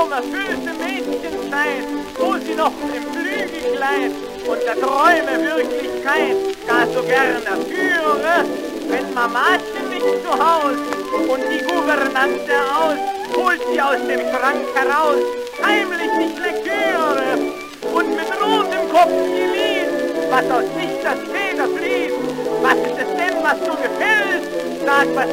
traumerfüllte Mädchenzeit, wo sie noch im Flügelkleid und der Träume Wirklichkeit gar so gern erführe, wenn Mamachen nicht zu Haus und die Gouvernante holt sie aus dem Schrank heraus, heimlich die Lektüre und mit rotem Kopf sie liest, was aus Sicht das Feder fließt. Was ist es denn, was so gefällt? Sag, was